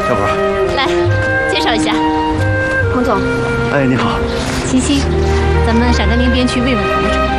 小宝， 来介绍一下， 彭总。 哎，你好， 欣欣，咱们闪甘宁边区慰问团的成员。